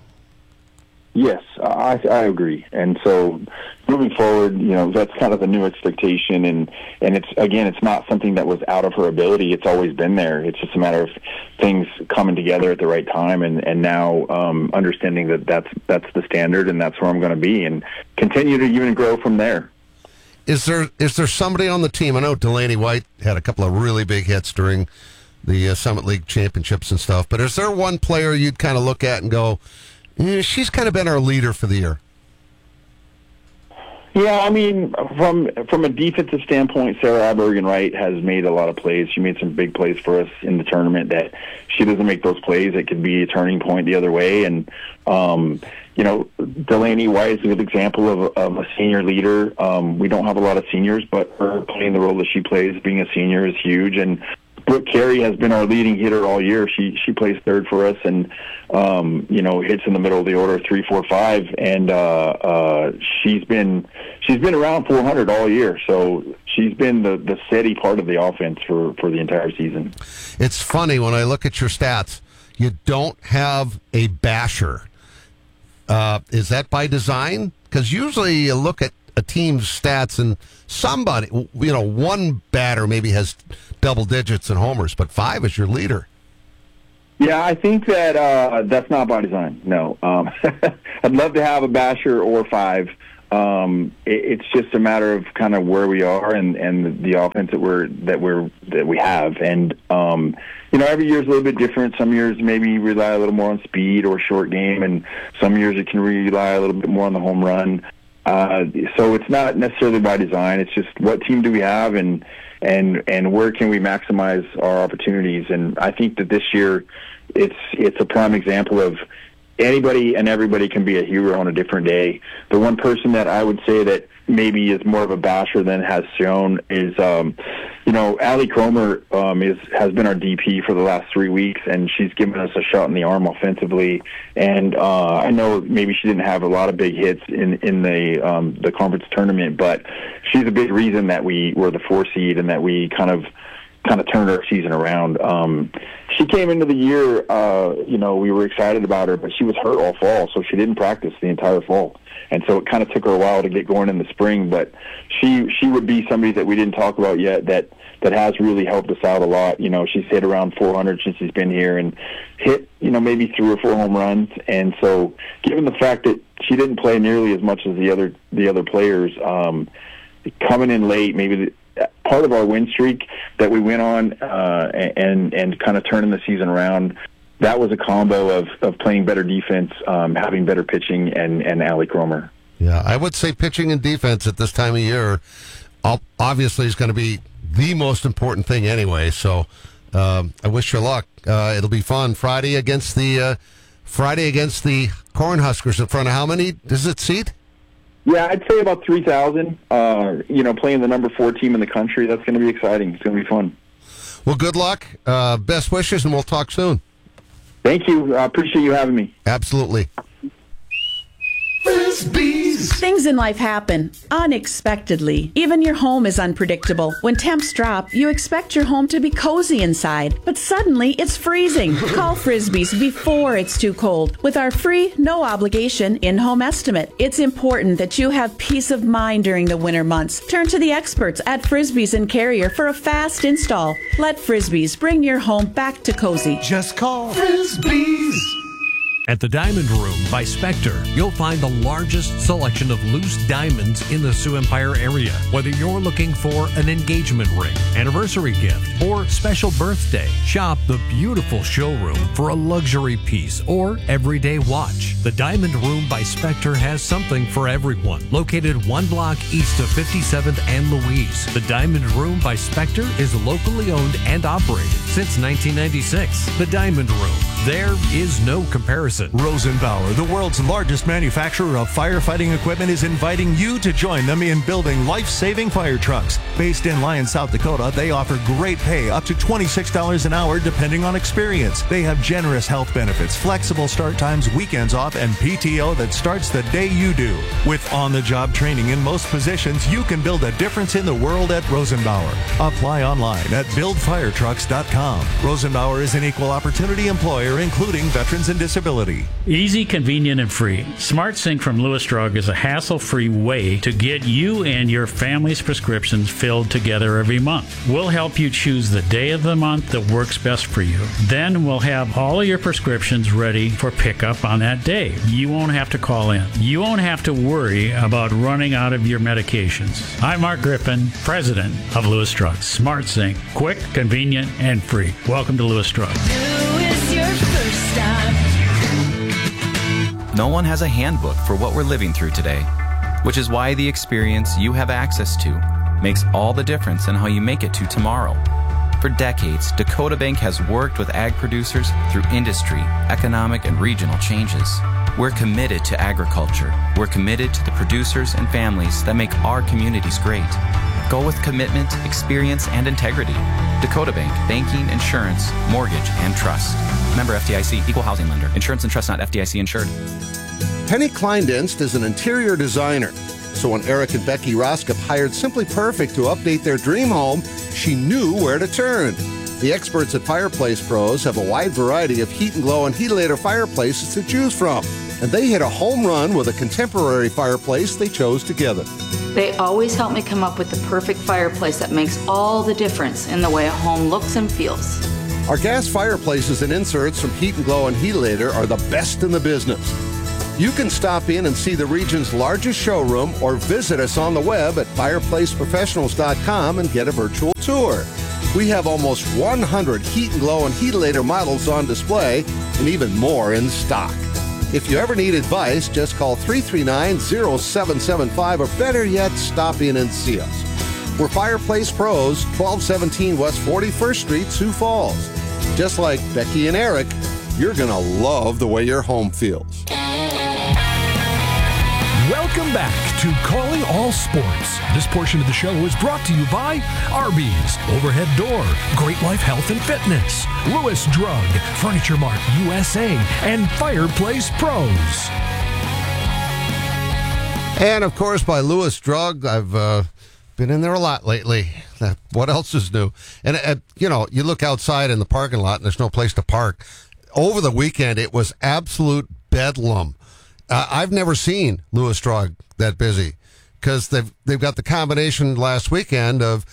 Yes, I agree. And so moving forward, that's kind of the new expectation. And it's not something that was out of her ability. It's always been there. It's just a matter of things coming together at the right time, and now understanding that's the standard, and that's where I'm going to be, and continue to even grow from there. Is there somebody on the team? I know Delaney White had a couple of really big hits during the Summit League championships and stuff, but is there one player you'd kind of look at and go, she's kind of been our leader for the year? Yeah, I mean, from a defensive standpoint, Sarah Abergen-Wright has made a lot of plays. She made some big plays for us in the tournament that she doesn't make those plays. It could be a turning point the other way. And, Delaney White is a good example of a senior leader. We don't have a lot of seniors, but her playing the role that she plays, being a senior, is huge. And Brooke Carey has been our leading hitter all year. She plays third for us, and hits in the middle of the order 3, 4, 5, and she's been around 400 all year. So she's been the steady part of the offense for the entire season. It's funny when I look at your stats. You don't have a basher. Is that by design? Because usually you look at a team's stats and somebody, one batter maybe has double digits in homers, but 5 is your leader. Yeah, I think that that's not by design. No, I'd love to have a basher or 5. It's just a matter of kind of where we are and the offense that we have, and every year is a little bit different. Some years maybe rely a little more on speed or short game, and some years it can rely a little bit more on the home run. So it's not necessarily by design. It's just what team do we have, and where can we maximize our opportunities. And I think that this year it's a prime example of anybody and everybody can be a hero on a different day. The one person that I would say that maybe is more of a basher than has shown is, Allie Cromer has been our DP for the last 3 weeks, and she's given us a shot in the arm offensively. And I know maybe she didn't have a lot of big hits in the conference tournament, but she's a big reason that we were the 4 seed and that we kind of turned our season around. She came into the year, we were excited about her, but she was hurt all fall, so she didn't practice the entire fall. And so it kind of took her a while to get going in the spring, but she would be somebody that we didn't talk about yet that has really helped us out a lot. She's hit around 400 since she's been here and hit, maybe 3 or 4 home runs. And so given the fact that she didn't play nearly as much as the other players, coming in late, maybe part of our win streak that we went on and kind of turning the season around, that was a combo of playing better defense, having better pitching, and Allie Cromer. Yeah, I would say pitching and defense at this time of year obviously is going to be the most important thing anyway. So I wish you luck. It'll be fun. Friday against the Cornhuskers in front of how many does it seat? Yeah, I'd say about 3,000. Playing the number 4 team in the country, that's going to be exciting. It's going to be fun. Well, good luck. Best wishes, and we'll talk soon. Thank you. I appreciate you having me. Absolutely. Frisbees. Things in life happen unexpectedly. Even your home is unpredictable. When temps drop, you expect your home to be cozy inside, but suddenly it's freezing. Call Frisbees before it's too cold with our free, no obligation in-home estimate. It's important that you have peace of mind during the winter months. Turn to the experts at Frisbees and Carrier for a fast install. Let Frisbees bring your home back to cozy. Just call Frisbees. At the Diamond Room by Spectre, you'll find the largest selection of loose diamonds in the Sioux Empire area. Whether you're looking for an engagement ring, anniversary gift, or special birthday, shop the beautiful showroom for a luxury piece or everyday watch. The Diamond Room by Spectre has something for everyone. Located 1 block east of 57th and Louise, the Diamond Room by Spectre is locally owned and operated since 1996. The Diamond Room. There is no comparison. Rosenbauer, the world's largest manufacturer of firefighting equipment, is inviting you to join them in building life-saving fire trucks. Based in Lyon, South Dakota, they offer great pay, up to $26 an hour depending on experience. They have generous health benefits, flexible start times, weekends off, and PTO that starts the day you do. With on-the-job training in most positions, you can build a difference in the world at Rosenbauer. Apply online at buildfiretrucks.com. Rosenbauer is an equal opportunity employer, including veterans and disability. Easy, convenient, and free. SmartSync from Lewis Drug is a hassle-free way to get you and your family's prescriptions filled together every month. We'll help you choose the day of the month that works best for you. Then we'll have all of your prescriptions ready for pickup on that day. You won't have to call in. You won't have to worry about running out of your medications. I'm Mark Griffin, president of Lewis Drug. SmartSync. Quick, convenient, and free. Welcome to Lewis Drug. Who is your first stop? No one has a handbook for what we're living through today, which is why the experience you have access to makes all the difference in how you make it to tomorrow. For decades, Dakota Bank has worked with ag producers through industry, economic, and regional changes. We're committed to agriculture. We're committed to the producers and families that make our communities great. Go with commitment, experience, and integrity. Dakota Bank, banking, insurance, mortgage, and trust. Member FDIC, equal housing lender. Insurance and trust not FDIC insured. Penny Kleindienst is an interior designer. So when Eric and Becky Roskop hired Simply Perfect to update their dream home, she knew where to turn. The experts at Fireplace Pros have a wide variety of Heat and Glow and Heatilator fireplaces to choose from. And they hit a home run with a contemporary fireplace they chose together. They always help me come up with the perfect fireplace that makes all the difference in the way a home looks and feels. Our gas fireplaces and inserts from Heat and Glow and Heatilator are the best in the business. You can stop in and see the region's largest showroom or visit us on the web at fireplaceprofessionals.com and get a virtual tour. We have almost 100 Heat and Glow and Heatilator models on display and even more in stock. If you ever need advice, just call 339-0775 or better yet, stop in and see us. We're Fireplace Pros, 1217 West 41st Street, Sioux Falls. Just like Becky and Eric, you're going to love the way your home feels. Welcome back to Calling All Sports. This portion of the show is brought to you by Arby's, Overhead Door, Great Life Health and Fitness, Lewis Drug, Furniture Mart USA, and Fireplace Pros. And, of course, by Lewis Drug. I've been in there a lot lately. What else is new? And, you know, you look outside in the parking lot and there's no place to park. Over the weekend, it was absolute bedlam. I've never seen Lewis Drug that busy because they've got the combination last weekend of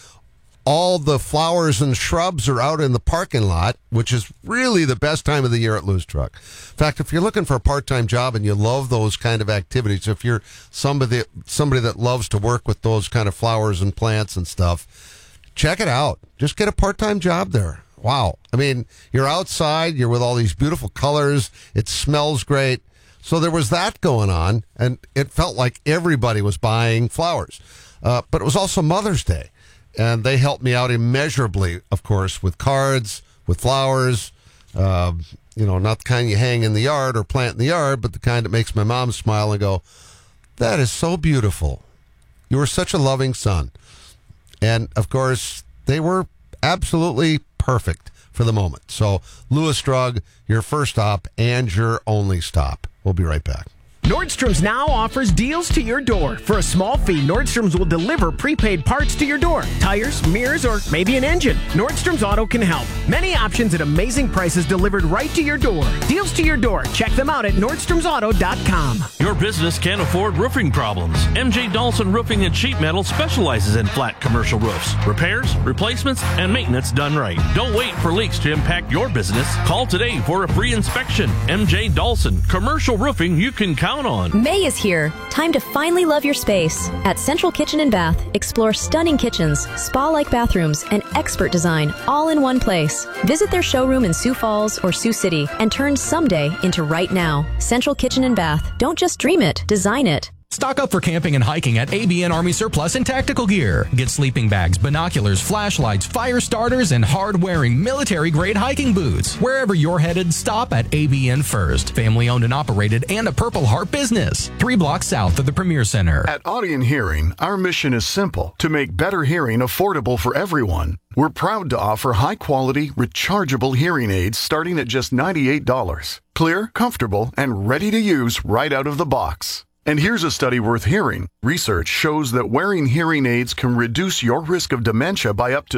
all the flowers and shrubs are out in the parking lot, which is really the best time of the year at Lewis Drug. In fact, if you're looking for a part-time job and you love those kind of activities, if you're somebody that loves to work with those kind of flowers and plants and stuff, check it out. Just get a part-time job there. Wow. I mean, you're outside, you're with all these beautiful colors, it smells great. So there was that going on, and it felt like everybody was buying flowers. But it was also Mother's Day, and they helped me out immeasurably, of course, with cards, with flowers, not the kind you hang in the yard or plant in the yard, but the kind that makes my mom smile and go, that is so beautiful. You were such a loving son. And, of course, they were absolutely perfect for the moment. So, Lewis Drug, your first stop and your only stop. We'll be right back. Nordstrom's now offers deals to your door. For a small fee, Nordstrom's will deliver prepaid parts to your door. Tires, mirrors, or maybe an engine. Nordstrom's Auto can help. Many options at amazing prices delivered right to your door. Deals to your door. Check them out at NordstromsAuto.com. Your business can't afford roofing problems. MJ Dawson Roofing and Sheet Metal specializes in flat commercial roofs. Repairs, replacements, and maintenance done right. Don't wait for leaks to impact your business. Call today for a free inspection. MJ Dawson, commercial roofing you can count on. May is here. Time to finally love your space. At Central Kitchen and Bath, explore stunning kitchens, spa-like bathrooms, and expert design all in one place. Visit their showroom in Sioux Falls or Sioux City and turn someday into right now. Central Kitchen and Bath. Don't just dream it, design it. Stock up for camping and hiking at ABN Army Surplus and Tactical Gear. Get sleeping bags, binoculars, flashlights, fire starters, and hard-wearing military-grade hiking boots. Wherever you're headed, stop at ABN first. Family-owned and operated and a Purple Heart business. 3 blocks south of the Premier Center. At Audion Hearing, our mission is simple: to make better hearing affordable for everyone. We're proud to offer high-quality, rechargeable hearing aids starting at just $98. Clear, comfortable, and ready to use right out of the box. And here's a study worth hearing. Research shows that wearing hearing aids can reduce your risk of dementia by up to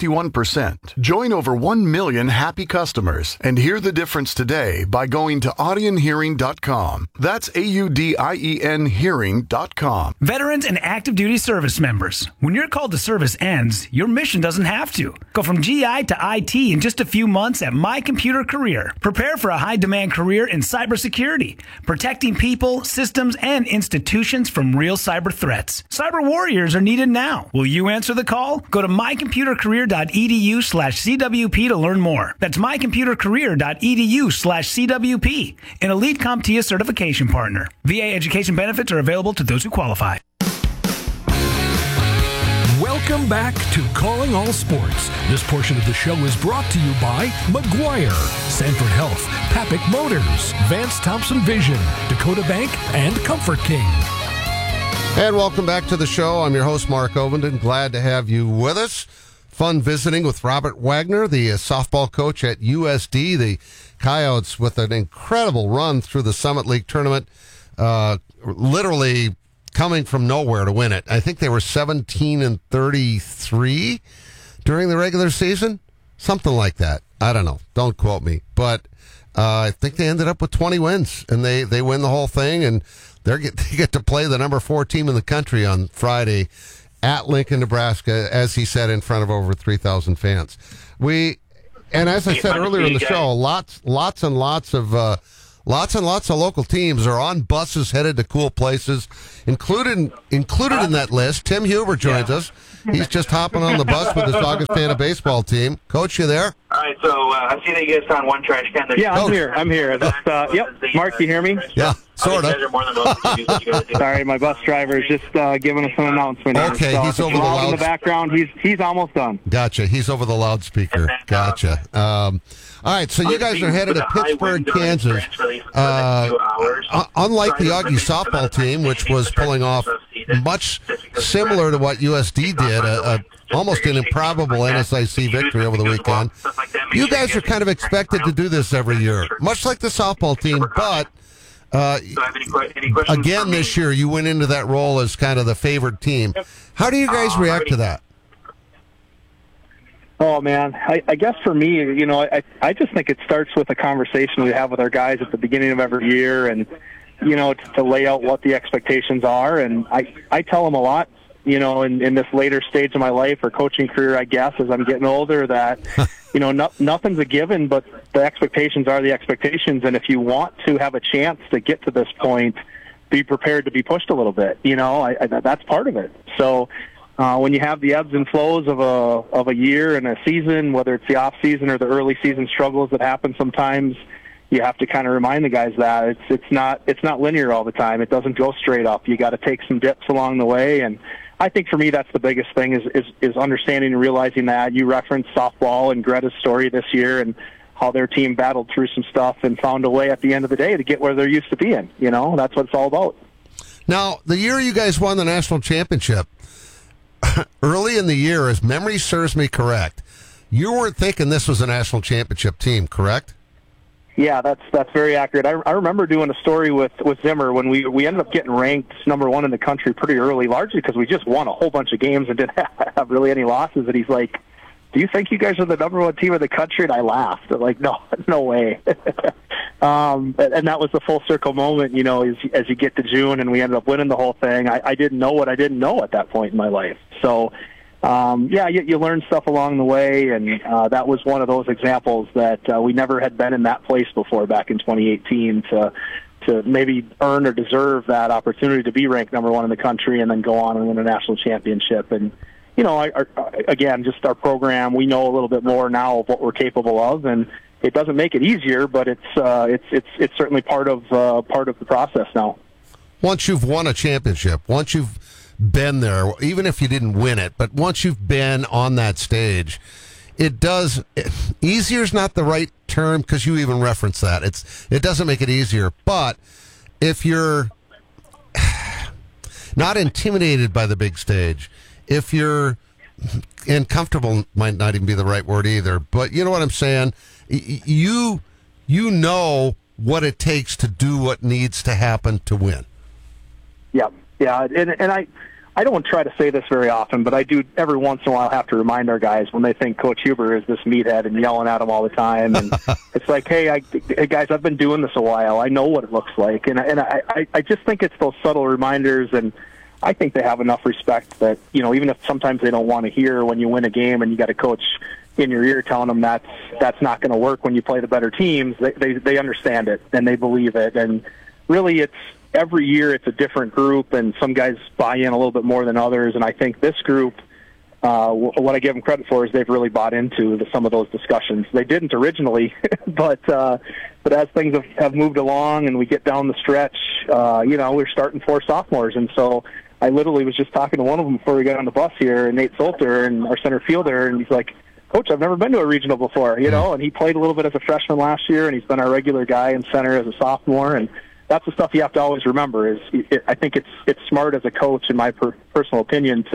61%. Join over 1 million happy customers and hear the difference today by going to audionhearing.com. That's AUDIEN hearing.com. Veterans and active duty service members, when your call to service ends, your mission doesn't have to. Go from GI to IT in just a few months at My Computer Career. Prepare for a high-demand career in cybersecurity, protecting people, systems, and institutions from real cyber threats. Cyber warriors are needed now. Will you answer the call? Go to mycomputercareer.edu/CWP to learn more. That's mycomputercareer.edu/CWP, an elite CompTIA certification partner. VA education benefits are available to those who qualify. Welcome back to Calling All Sports. This portion of the show is brought to you by McGuire, Sanford Health, Papik Motors, Vance Thompson Vision, Dakota Bank, and Comfort King. And welcome back to the show. I'm your host, Mark Ovenden. Glad to have you with us. fun visiting with Robert Wagner, the softball coach at USD. The Coyotes with an incredible run through the Summit League tournament, literally coming from nowhere to win it. I think they were 17-33 during the regular season, something like that. I don't know. Don't quote me, but I think they ended up with 20 wins, and they win the whole thing, and they get to play the number 4 team in the country on Friday at Lincoln, Nebraska, as he said, in front of over 3,000 fans. And as I said earlier in the show, lots and lots of local teams are on buses headed to cool places. Included in that list, Tim Huber joins us. He's just hopping on the bus with his Augustana baseball team. Coach, you there? All right, so I see that you guys found one trash can. Yeah, I'm here. Yep. Mark, you hear me? Yeah, sort of. Sorry, my bus driver is just giving us an announcement. Okay, so he's over the loud in the background. He's almost done. Gotcha. He's over the loudspeaker. Gotcha. All right, so you guys are headed to Pittsburgh, Kansas. Unlike the Augie softball team, which was pulling off much similar to what USD did, almost an improbable NSIC victory over the weekend. You guys are kind of expected to do this every year, much like the softball team, but again this year you went into that role as kind of the favored team. How do you guys react to that? Oh, man, I guess for me, I just think it starts with a conversation we have with our guys at the beginning of every year, and, to lay out what the expectations are. And I tell them a lot, in this later stage of my life or coaching career, I guess, as I'm getting older, that, nothing's a given, but the expectations are the expectations. And if you want to have a chance to get to this point, be prepared to be pushed a little bit. That's part of it. So, when you have the ebbs and flows of a year and a season, whether it's the off season or the early season struggles that happen sometimes, you have to kind of remind the guys that it's not linear all the time. It doesn't go straight up. You got to take some dips along the way, and I think for me that's the biggest thing is understanding and realizing that. You referenced softball and Greta's story this year and how their team battled through some stuff and found a way at the end of the day to get where they're used to being. That's what it's all about. Now, the year you guys won the national championship, early in the year, as memory serves me correct, you weren't thinking this was a national championship team, correct? Yeah, that's very accurate. I remember doing a story with Zimmer when we ended up getting ranked number 1 in the country pretty early, largely because we just won a whole bunch of games and didn't have really any losses. And he's like, "Do you think you guys are the number 1 team in the country?" And I laughed. Like, no way. And that was the full circle moment, as you get to June and we ended up winning the whole thing. I didn't know what I didn't know at that point in my life. So, you learn stuff along the way, and that was one of those examples that we never had been in that place before back in 2018 to maybe earn or deserve that opportunity to be ranked number 1 in the country and then go on and win a national championship. And, again, just our program, we know a little bit more now of what we're capable of, and it doesn't make it easier, but it's certainly part of the process now. Once you've won a championship, once you've been there, even if you didn't win it, but once you've been on that stage, easier is not the right term because you even reference that. It doesn't make it easier, but if you're not intimidated by the big stage, if you're, and comfortable might not even be the right word either, but you know what I'm saying? You know what it takes to do what needs to happen to win. Yeah, and I don't try to say this very often, but I do every once in a while have to remind our guys when they think Coach Huber is this meathead and yelling at them all the time. And it's like, hey, guys, I've been doing this a while. I know what it looks like. And I just think it's those subtle reminders, and I think they have enough respect that, even if sometimes they don't want to hear when you win a game and you got a coach in your ear telling them that's not going to work when you play the better teams, they understand it and they believe it. And really every year it's a different group, and some guys buy in a little bit more than others. And I think this group, what I give them credit for is they've really bought into some of those discussions. They didn't originally, but as things have moved along and we get down the stretch, we're starting 4 sophomores. And so I literally was just talking to one of them before we got on the bus here, Nate Salter, and our center fielder, and he's like, "Coach, I've never been to a regional before," and he played a little bit as a freshman last year, and he's been our regular guy in center as a sophomore. And that's the stuff you have to always remember. I think it's smart as a coach, in my personal opinion, to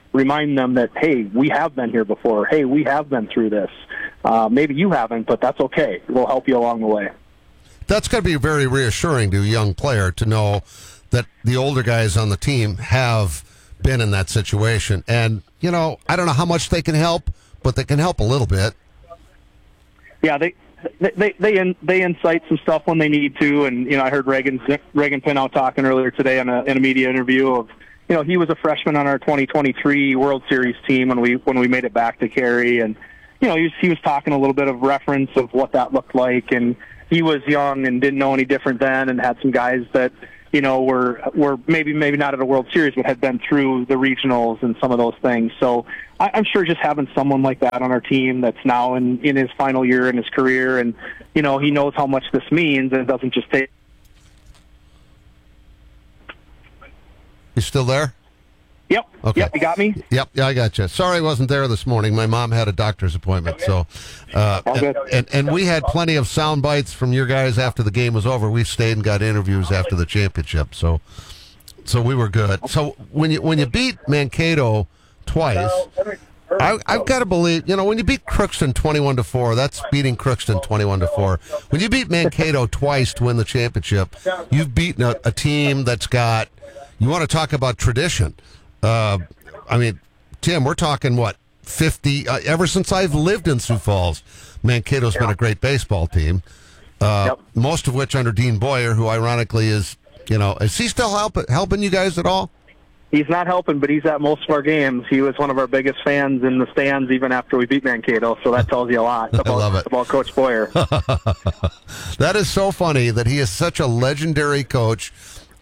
remind them that, hey, we have been here before. Hey, we have been through this. Maybe you haven't, but that's okay. We'll help you along the way. That's got to be very reassuring to a young player to know that the older guys on the team have been in that situation. And, you know, I don't know how much they can help, but they can help a little bit. Yeah, they incite some stuff when they need to. And, you know, I heard Reagan Pinow talking earlier today in a media interview of, you know, he was a freshman on our 2023 World Series team when we made it back to Cary. And, you know, he was talking a little bit of reference of what that looked like. And he was young and didn't know any different then, and had some guys that, you know, were maybe not at a World Series, but had been through the regionals and some of those things. So I'm sure just having someone like that on our team that's now in his final year in his career, and, you know, he knows how much this means, and it doesn't just take. You still there? Yep. Okay. Yep, you got me? Yep, yeah, I got you. Sorry I wasn't there this morning. My mom had a doctor's appointment, so and we had plenty of sound bites from your guys after the game was over. We stayed and got interviews after the championship, so we were good. So when you beat Mankato twice, I've got to believe, you know, when you beat Crookston 21-4, that's beating Crookston 21-4. When you beat Mankato twice to win the championship, you've beaten a team that's got. You want to talk about tradition. I mean, Tim, we're talking, what, 50? Ever since I've lived in Sioux Falls, Mankato's been a great baseball team, most of which under Dean Boyer, who ironically is, you know, is he still helping you guys at all? He's not helping, but he's at most of our games. He was one of our biggest fans in the stands even after we beat Mankato, so that tells you a lot about Coach Boyer. That is so funny that he is such a legendary coach.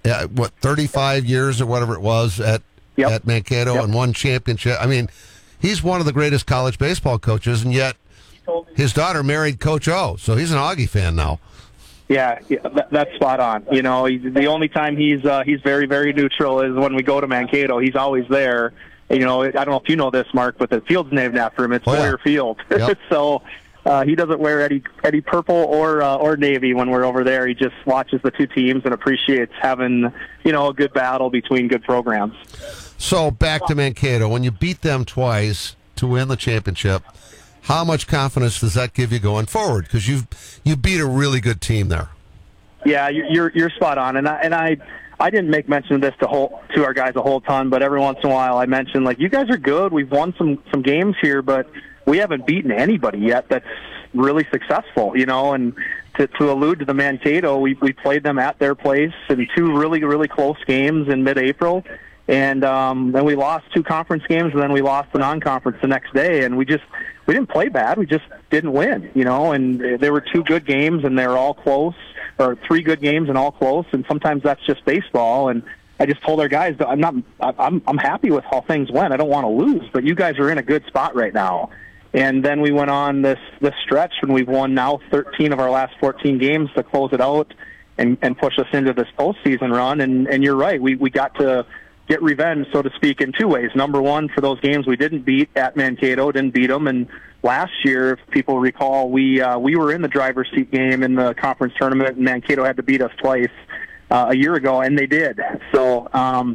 35 years or whatever it was at Mankato and won championship. I mean, he's one of the greatest college baseball coaches, and yet his daughter married Coach O, so he's an Augie fan now. Yeah, that's spot on. You know, the only time he's very, very neutral is when we go to Mankato. He's always there. And, you know, I don't know if you know this, Mark, but the field's named after him. It's Boyer Field. Yep. So he doesn't wear any purple or navy when we're over there. He just watches the two teams and appreciates having, you know, a good battle between good programs. So back to Mankato, when you beat them twice to win the championship, how much confidence does that give you going forward? Because you beat a really good team there. Yeah, you're spot on, and I didn't make mention of this to our guys a whole ton, but every once in a while I mention, like, you guys are good. We've won some games here, but we haven't beaten anybody yet that's really successful, you know. And to allude to the Mankato, we played them at their place in two really, really close games in mid-April. And then we lost two conference games, and then we lost the non-conference the next day. And we didn't play bad. We just didn't win, you know. And there were two good games, and they were all close, or three good games and all close. And sometimes that's just baseball. And I just told our guys that I'm happy with how things went. I don't want to lose, but you guys are in a good spot right now. And then we went on this stretch, and we've won now 13 of our last 14 games to close it out and push us into this postseason run. And you're right, we got to get revenge, so to speak, in two ways. Number one, for those games we didn't beat at Mankato, didn't beat them. And last year, if people recall, we were in the driver's seat game in the conference tournament, and Mankato had to beat us twice a year ago, and they did. So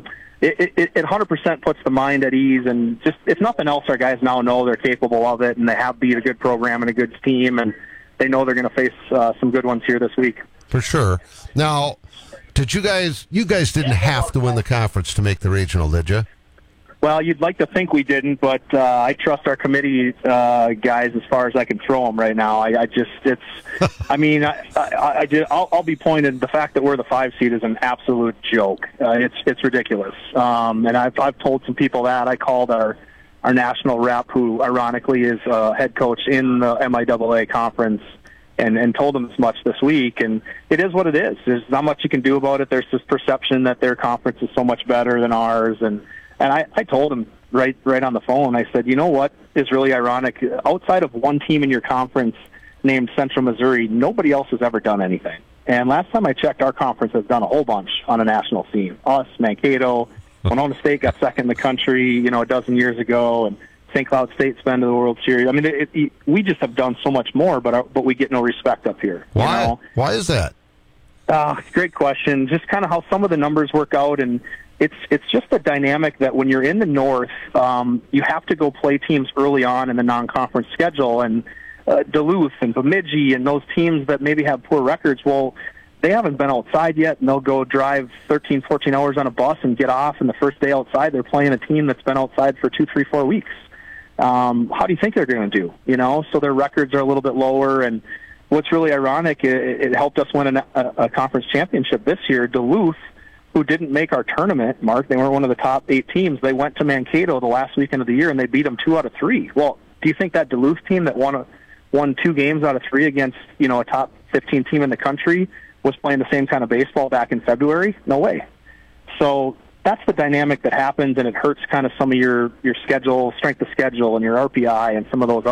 it 100% puts the mind at ease, and just, if nothing else, our guys now know they're capable of it, and they have beat a good program and a good team, and they know they're going to face some good ones here this week. For sure. Now, did you guys didn't have to win the conference to make the regional, did you? Well, you'd like to think we didn't, but I trust our committee guys as far as I can throw them right now. I'll be pointed. The fact that we're the 5 seed is an absolute joke. It's ridiculous. And I've told some people that. I called our national rep, who ironically is head coach in the MIAA conference, and told them as much this week. And it is what it is. There's not much you can do about it. There's this perception that their conference is so much better than ours. And I told him right on the phone, I said, you know what is really ironic? Outside of one team in your conference named Central Missouri, nobody else has ever done anything. And last time I checked, our conference has done a whole bunch on a national scene. Us, Mankato, Winona State got second in the country, you know, a dozen years ago, and St. Cloud State's been to the World Series. I mean, we just have done so much more, but we get no respect up here. Why? You know? Why is that? Great question. Just kind of how some of the numbers work out, and it's just a dynamic that when you're in the North, you have to go play teams early on in the non-conference schedule, and Duluth and Bemidji and those teams that maybe have poor records, well, they haven't been outside yet, and they'll go drive 13, 14 hours on a bus and get off, and the first day outside they're playing a team that's been outside for 2, 3, 4 weeks. How do you think they're going to do? So their records are a little bit lower, and what's really ironic, it helped us win a conference championship this year. Duluth, who didn't make our tournament, Mark, they weren't one of the top 8 teams. They went to Mankato the last weekend of the year, and they beat them 2 out of 3. Well, do you think that Duluth team that won 2 games out of 3 against a top 15 team in the country was playing the same kind of baseball back in February? No way. So that's the dynamic that happens, and it hurts kind of some of your schedule, strength of schedule, and your RPI, and some of those